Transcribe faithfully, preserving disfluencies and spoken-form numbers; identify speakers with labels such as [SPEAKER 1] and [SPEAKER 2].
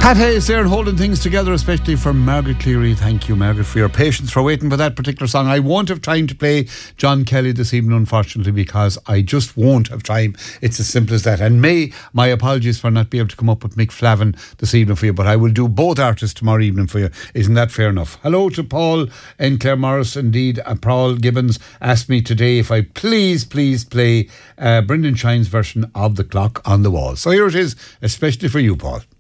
[SPEAKER 1] Pat Hayes there and holding things together, especially for Margaret Cleary. Thank you, Margaret, for your patience, for waiting for that particular song. I won't have time to play John Kelly this evening, unfortunately, because I just won't have time. It's as simple as that. And May, my apologies for not being able to come up with Mick Flavin this evening for you, but I will do both artists tomorrow evening for you. Isn't that fair enough? Hello to Paul and Claire Morris. Indeed, uh, Paul Gibbons asked me today if I please, please play uh, Brendan Shine's version of The Clock on the Wall. So here it is, especially for you, Paul.